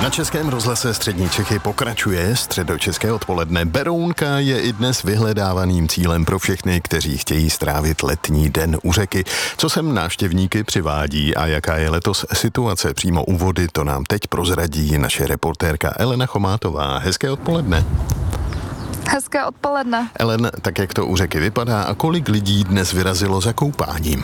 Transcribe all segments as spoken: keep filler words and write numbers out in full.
Na Českém rozhlase Střední Čechy pokračuje středočeské odpoledne. Berounka je i dnes vyhledávaným cílem pro všechny, kteří chtějí strávit letní den u řeky. Co sem návštěvníky přivádí a jaká je letos situace přímo u vody, to nám teď prozradí naše reportérka Elena Chomátová. Hezké odpoledne. Hezké odpoledne. Elen, tak jak to u řeky vypadá a kolik lidí dnes vyrazilo za koupáním?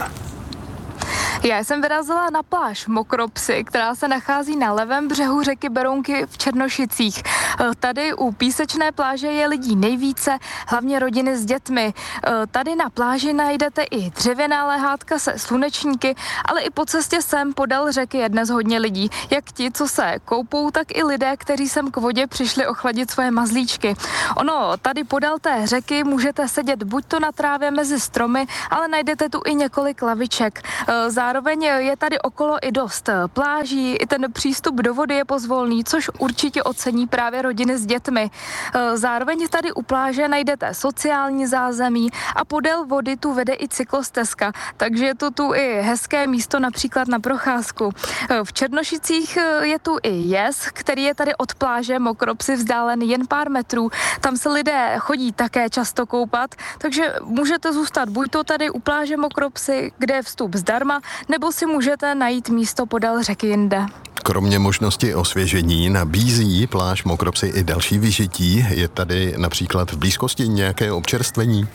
Já jsem vyrazila na pláž Mokropsy, která se nachází na levém břehu řeky Berounky v Černošicích. Tady u písečné pláže je lidí nejvíce, hlavně rodiny s dětmi. Tady na pláži najdete i dřevěná lehátka se slunečníky, ale i po cestě sem podél řeky je dnes hodně lidí. Jak ti, co se koupou, tak i lidé, kteří sem k vodě přišli ochladit svoje mazlíčky. Ono, tady podél té řeky můžete sedět buď to na trávě mezi stromy, ale najdete tu i několik laviček. Zároveň je tady okolo i dost pláží, i ten přístup do vody je pozvolný, což určitě ocení právě rodiny s dětmi. Zároveň tady u pláže najdete sociální zázemí a podél vody tu vede i cyklostezka, takže je to tu i hezké místo například na procházku. V Černošicích je tu i jez, který je tady od pláže Mokropsy vzdálen jen pár metrů. Tam se lidé chodí také často koupat, takže můžete zůstat buď to tady u pláže Mokropsy, kde je vstup zdarma, nebo si můžete najít místo podél řeky jinde. Kromě možnosti osvěžení nabízí pláž Mokropsy i další vyžití. Je tady například v blízkosti nějaké občerstvení?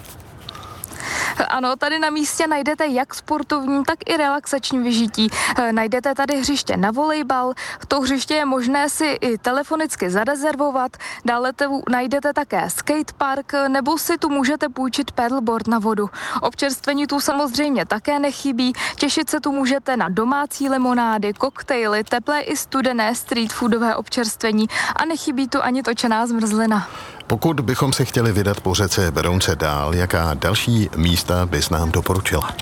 Ano, tady na místě najdete jak sportovní, tak i relaxační vyžití. Najdete tady hřiště na volejbal, to hřiště je možné si i telefonicky zarezervovat, dále tu najdete také skatepark, nebo si tu můžete půjčit paddleboard na vodu. Občerstvení tu samozřejmě také nechybí, těšit se tu můžete na domácí limonády, koktejly, teplé i studené street foodové občerstvení a nechybí tu ani točená zmrzlina. Pokud bychom se chtěli vydat po řece Berounce dál, jaká další místa bys nám doporučila?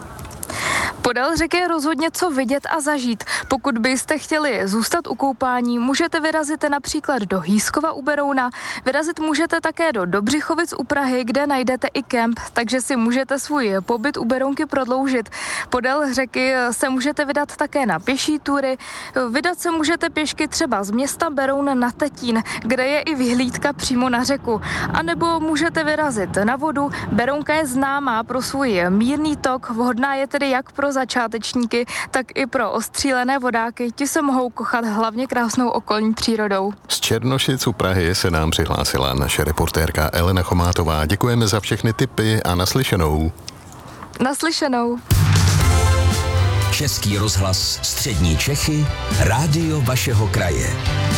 Podél řeky je rozhodně co vidět a zažít. Pokud byste chtěli zůstat u koupání, můžete vyrazit například do Hýskova u Berouna, vyrazit můžete také do Dobřichovic u Prahy, kde najdete i kemp, takže si můžete svůj pobyt u Berounky prodloužit. Podél řeky se můžete vydat také na pěší tury, vydat se můžete pěšky třeba z města Beroun na Tetín, kde je i vyhlídka přímo na řeku. A nebo můžete vyrazit na vodu. Berounka je známá pro svůj mírný tok, vhodná je tedy jak pro začátečníky, tak i pro ostřílené vodáky. Ti se mohou kochat hlavně krásnou okolní přírodou. Z Černošic u Prahy se nám přihlásila naše reportérka Elena Chomátová. Děkujeme za všechny tipy a naslyšenou. Naslyšenou. Český rozhlas Střední Čechy, rádio vašeho kraje.